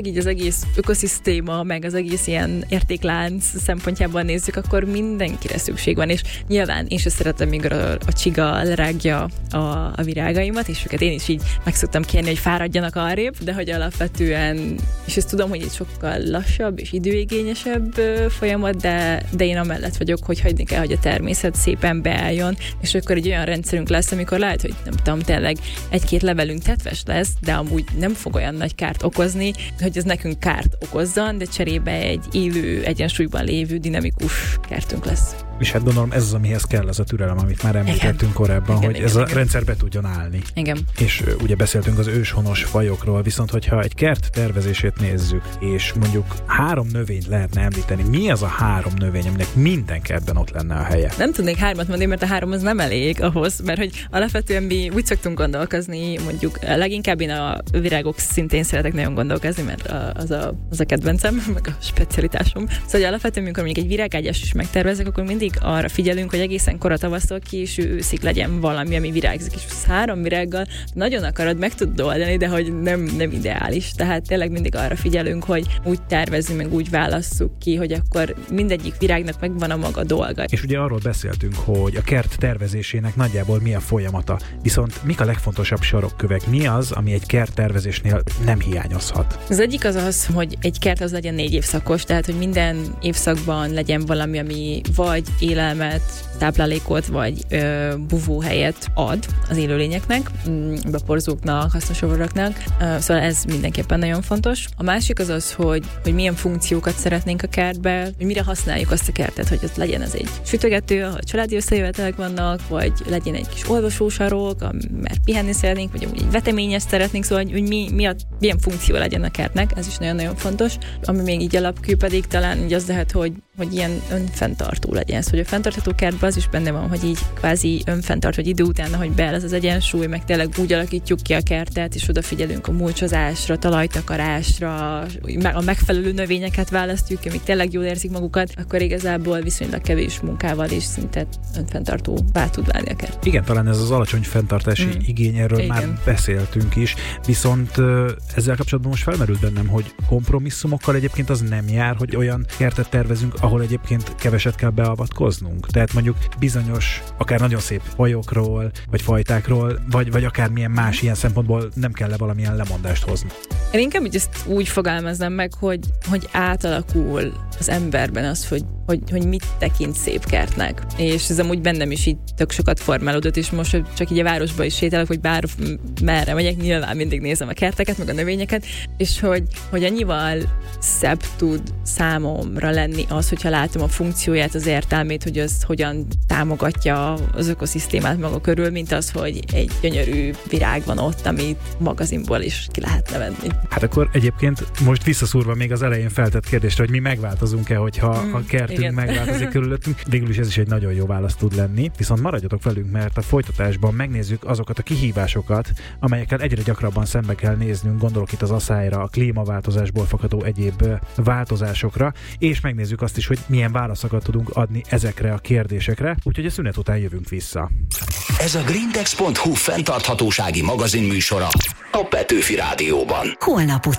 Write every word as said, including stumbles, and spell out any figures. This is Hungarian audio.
Így az egész ökoszisztéma, meg az egész ilyen értéklánc szempontjából nézzük, akkor mindenkire szükség van, és nyilván én sem szeretem, mikor a, a csiga lerágja a, a virágaimat, és őket én is így meg szoktam kérni, hogy fáradjanak arrébb, de hogy alapvetően, és ezt tudom, hogy egy sokkal lassabb és időigényesebb folyamat, de, de én amellett vagyok, hogy hagyni kell, hogy a természet szépen beálljon, és akkor egy olyan rendszerünk lesz, amikor lehet, hogy nem tudom, tényleg egy-két levelünk tetves lesz, de amúgy nem fog olyan nagy kárt okozni, hogy ez nekünk kárt okozzon, de cserébe egy élő, egyensúlyban lévő, dinamikus kertünk lesz. És hát gondolom ez az, amihez kell az a türelem, amit már említettünk igen. korábban, igen, hogy igen, ez igen. a rendszer be tudjon állni. Igen. És uh, ugye beszéltünk az őshonos fajokról, viszont hogyha egy kert tervezését nézzük, és mondjuk három növényt lehetne említeni, mi az a három növény, aminek minden kertben ott lenne a helye? Nem tudnék hármat mondani, mert a három az nem elég ahhoz, mert hogy alapvetően mi úgy szoktunk gondolkozni, mondjuk leginkább én a virágok szintén szeretek nagyon gondolkozni, mert az a, az a kedvencem, meg a specialitásom. Szóval alapvetően, amikor mondjuk egy virágágyást is megtervezek, akkor mindig arra figyelünk, hogy egészen kora tavasztól késő őszig legyen valami, ami virágzik, és három virággal nagyon akarod, meg tudod oldani, de hogy nem, nem ideális. Tehát tényleg mindig arra figyelünk, hogy úgy tervezzünk, meg úgy válasszuk ki, hogy akkor mindegyik virágnak megvan a maga dolga. És ugye arról beszéltünk, hogy a kert tervezésének nagyjából mi a folyamata. Viszont mik a legfontosabb sarokkövek? Mi az, ami egy kert tervezésnél nem hiányozhat? Az egyik az az, hogy egy kert az legyen négy évszakos, tehát hogy minden évszakban legyen valami, ami vagy élelmet, táplálékot, vagy ö, buvóhelyet ad az élőlényeknek, beporzóknak, hasznosovaraknak. Szóval ez mindenképpen nagyon fontos. A másik az az, hogy, hogy milyen funkciókat szeretnénk a kertbe, hogy mire használjuk azt a kertet, hogy ott legyen ez egy sütögető, ahol családi összejövetelek vannak, vagy legyen egy kis olvasósarok, mert pihenni szeretnénk, vagy egy veteményest szeretnénk, szóval hogy mi, mi a, milyen funkció legyen a kertnek, ez is nagyon-nagyon fontos. Ami még így alapkő pedig talán így az lehet, hogy, hogy ilyen önfenntartó legyen. Szóval a fenntartható kertben az is benne van, hogy így kvázi önfenntart, hogy idő után, hogy beáll ez az egyensúly, meg tényleg úgy alakítjuk ki a kertet, és odafigyelünk a mulcsozásra, talajtakarásra, a megfelelő növényeket választjuk, amik tényleg jól érzik magukat, akkor igazából viszonylag kevés munkával is szinte önfenntartóvá tud válni a kert. Igen, talán ez az alacsony fenntartási mm. igény, erről igen. már beszéltünk is, viszont ezzel kapcsolatban most felmerült bennem, hogy kompromisszumokkal egyébként az nem jár, hogy olyan kertet tervezünk, ahol egyébként keveset kell beavatkoznunk. Tehát mondjuk bizonyos, akár nagyon szép fajokról, vagy fajtákról, vagy, vagy akár milyen más ilyen szempontból nem kell le valamilyen lemondást hozni. Én inkább így ezt úgy fogalmaznám meg, hogy, hogy átalakul az emberben az, hogy, hogy, hogy mit tekint szép kertnek. És ez amúgy bennem is így tök sokat formálódott, és most csak így a városba is sétálok, vagy bár merre megyek, nyilván mindig nézem a kerteket, meg a növényeket, és hogy, hogy annyival szebb tud számomra lenni az, hogyha látom a funkcióját, az értelmét, hogy az hogyan támogatja az ökoszisztémát maga körül, mint az, hogy egy gyönyörű virág van ott, amit magazinból is ki lehetne venni. Hát akkor egyébként most visszaszúrva még az elején feltett kérdésre, hogy mi megváltozunk-e, hogyha mm, a kertünk igen. megváltozik körülöttünk. Végül is ez is egy nagyon jó válasz tud lenni. Viszont maradjatok velünk, mert a folytatásban megnézzük azokat a kihívásokat, amelyekkel egyre gyakrabban szembe kell néznünk, gondolok itt az aszályra, a klímaváltozásból fakadó egyéb változásokra, és megnézzük azt is, hogy milyen válaszokat tudunk adni ezekre a kérdésekre, úgyhogy a szünet után jövünk vissza. Ez a greentext pont hu fenntarthatósági magazin műsora a Petőfi Rádióban. Holnap után.